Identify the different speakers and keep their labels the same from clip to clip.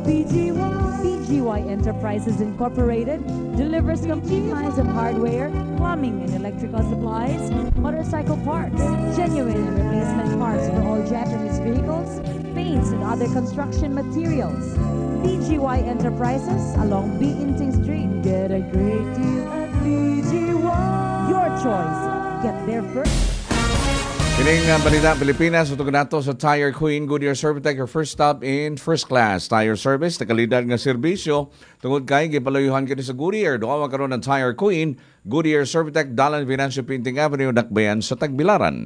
Speaker 1: BGY Enterprises Incorporated delivers complete lines of hardware, plumbing and electrical supplies, motorcycle parts, genuine and replacement parts for all Japanese vehicles, paints and other construction materials. BGY Enterprises along Binting Street. Get a great deal at BGY. Your choice. Get there first.
Speaker 2: Kining balita Pilipinas, utog nato sa Tire Queen Goodyear Servitec, your first stop in first class tire service, nakalidad nga serbisyo tungod kay gipalayuhan kini sa Goodyear. Duha magkaroon ng Tire Queen Goodyear Servitec, Dalan Venancio Pinting Avenue, Dakbayan sa Tagbilaran.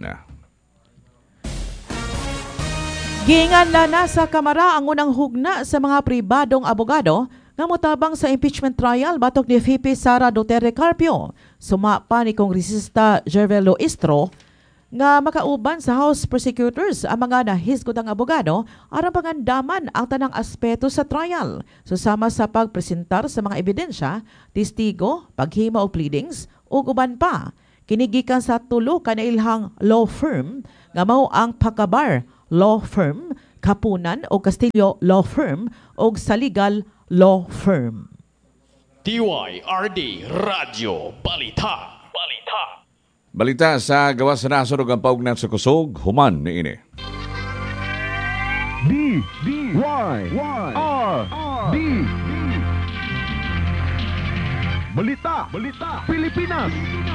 Speaker 3: Giingala na sa Kamara ang unang hugna sa mga pribadong abogado nga motabang sa impeachment trial batok ni VP Sara Duterte Carpio. Sumapa ni Kongresista Gervelo Istro nga makauban sa House Prosecutors ang mga nahisgotang abogado aron pangandaman ang tanang aspeto sa trial, susama sa pagpresentar sa mga ebidensya, testigo, paghimo og pleadings ug uban pa. Kinigikan sa tulo ka nailhang law firm nga mao ang Pacabar Law Firm, Kapunan o Castillo Law Firm ug Saligal Law Firm.
Speaker 4: DYRD Radio Balita.
Speaker 2: Balita sa gawas sa nasod ang paugnat sa kusog, human ni ini.
Speaker 5: DYRD Balita Pilipinas.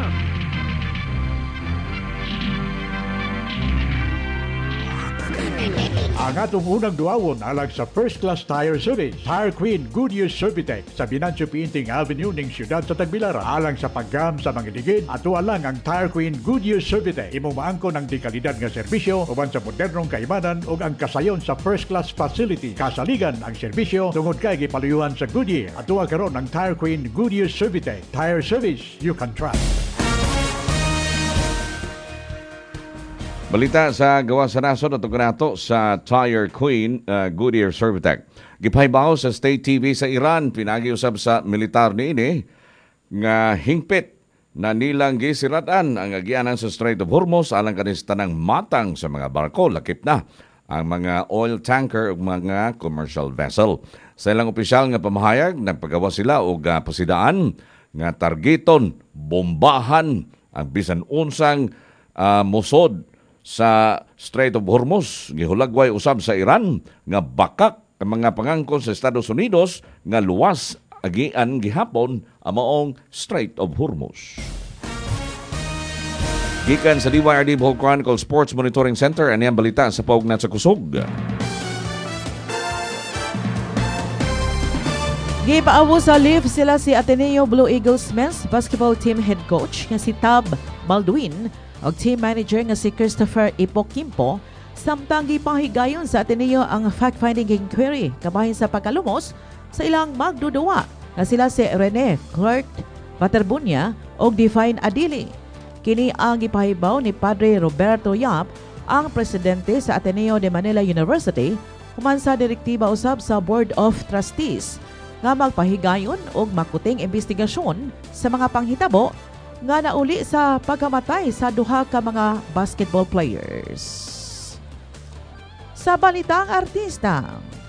Speaker 5: Ang atong unang duawon alang sa first class tire service, Tire Queen Goodyear Servitec sa Venancio Pinting Avenue ning siyudad sa Tagbilaran. Alang sa paggam sa mga digid, ato alang ang Tire Queen Goodyear Servitec. Imo maangkon ang dekalidad nga serbisyo uban sa modernong kaimanan ug ang kasayon sa first class facility. Kasaligan ang serbisyo tungod kay gipaluyuhan sa Goodyear. Ato karon ang Tire Queen Goodyear Servitec. Tire service you can trust.
Speaker 2: Balita sa gawas sa nasod at nato sa Tire Queen Goodyear Servitec. Gipahibao sa State TV sa Iran, pinagiusab sa militar niini nga hingpit na nilang gisiratan ang agianan sa Strait of Hormuz alang kanis tanang matang sa mga barko, lakip na ang mga oil tanker ug mga commercial vessel. Sa ilang opisyal nga pamahayag, nagpagawa sila og pasidaan nga targeton, bombahan ang bisan unsang musod sa Strait of Hormuz. Gihulagway usab sa Iran nga bakak ang mga pangangkon sa Estados Unidos nga luwas agian gihapon ang maong Strait of Hormuz. Gikan sa DYRD Bohol Chronicle Sports Monitoring Center, aniyang balita sa paugnat sa kusog.
Speaker 3: Gipaawo sa leave sila si Ateneo Blue Eagles men's basketball team head coach nga si Tab Balduin o team manager nga si Christopher Ipokimpo, samtang gipahigayon sa Ateneo ang fact-finding inquiry kabahin sa pagkalumos sa ilang magduduwa nga sila si Rene Clark Paterbunya o Define Adili. Kini ang gipahibaw ni Padre Roberto Yap, ang presidente sa Ateneo de Manila University, human sa direktiba usab sa Board of Trustees nga magpahigayon og makuting investigasyon sa mga panghitabo nga nauli sa pagkamatay sa duha ka mga basketball players. Sa balitang artista,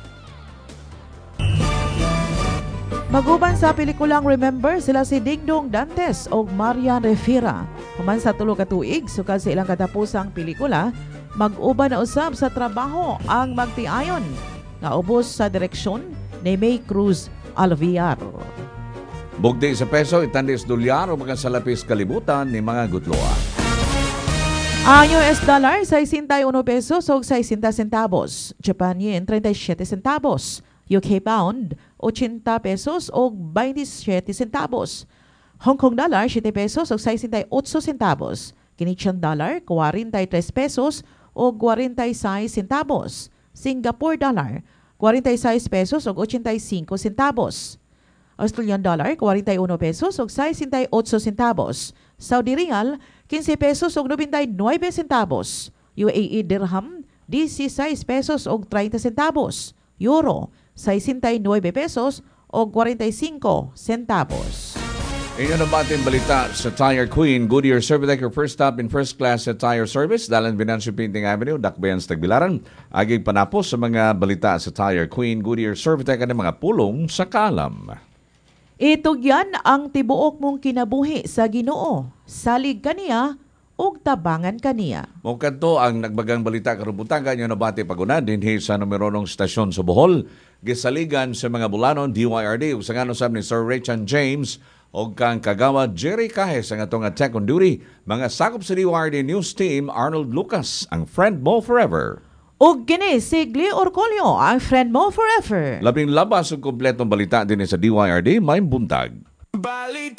Speaker 3: maguban sa pelikulang Remember sila si Dingdong Dantes o Marian Refira. Human sa tulo ka tuig sukad sa ilang katapusang pelikula, mag-uban na usab sa trabaho ang magtiayon nga ubos sa direksyon ni May Cruz Alviar.
Speaker 2: Bugdi sa peso, itandis dolyar o mga salapis kalibutan ni mga gutloa.
Speaker 3: Ang US dollar, 61 pesos o 60 centavos. Japan yen, 37 centavos. UK pound, 80 pesos o 27 centavos. Hong Kong dollar, 7 pesos o 68 centavos. Canadian dollar, 43 pesos o 46 centavos. Singapore dollar, 46 pesos o 85 centavos. Australian dollar, 41 pesos o 68 centavos. Saudi Riyal, 15 pesos o 99 centavos. UAE dirham, 16 pesos o 30 centavos. Euro, 69 pesos o 45 centavos.
Speaker 2: Inyo na ba ating balita sa Tire Queen, Goodyear Servitec, your first stop in first class sa tire service, Dalan Venancio Pinting Avenue, Dakbayan sa Tagbilaran. Aging panapos sa mga balita sa Tire Queen, Goodyear Servitec at mga pulong sa kalam.
Speaker 3: Itugyan ang tibuok mong kinabuhi sa Ginoo. Salig kaniya ug tabangan kaniya.
Speaker 2: Mukadto ang nagbagang balita karubutan kanyo na bati paguna dinhi sa numeronong stasyon sa Bohol. Gisaligan sa mga bulanon DYRD ug sa ngano sab ni Sir Raychan James o kang kagawa Jerry Cajes ang atong tech on duty, mga sakop sa DYRD News Team, Arnold Lucas, ang friend mo forever.
Speaker 3: Ug kini si Gli Orcolio, ang friend mo forever.
Speaker 2: Labing labas ang kompletong balita din sa DYRD, may buntag.
Speaker 6: Balita!